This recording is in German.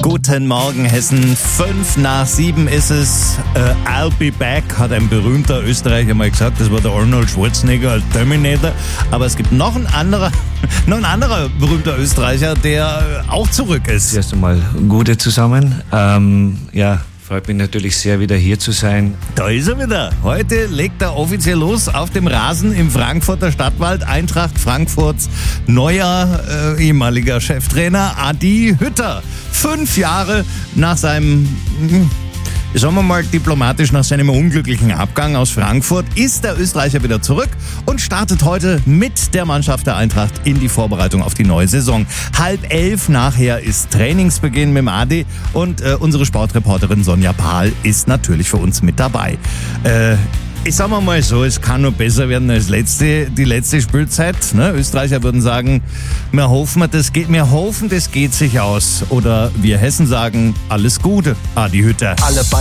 Guten Morgen, Hessen. 5:05 ist es. I'll be back, hat ein berühmter Österreicher mal gesagt. Das war der Arnold Schwarzenegger als Terminator. Aber es gibt noch ein anderer berühmter Österreicher, der auch zurück ist. Erst einmal Gute zusammen. Freut mich natürlich sehr, wieder hier zu sein. Da ist er wieder. Heute legt er offiziell los auf dem Rasen im Frankfurter Stadtwald. Eintracht Frankfurts neuer ehemaliger Cheftrainer Adi Hütter. 5 Jahre nach seinem, sagen wir mal diplomatisch, nach seinem unglücklichen Abgang aus Frankfurt ist der Österreicher wieder zurück und startet heute mit der Mannschaft der Eintracht in die Vorbereitung auf die neue Saison. 10:30 nachher ist Trainingsbeginn mit dem Adi und unsere Sportreporterin Sonja Pahl ist natürlich für uns mit dabei. Ich sag mal so, es kann nur besser werden als die letzte Spielzeit. Ne? Österreicher würden sagen, wir hoffen, das geht sich aus. Oder wir Hessen sagen, alles Gute, Adi Hütter.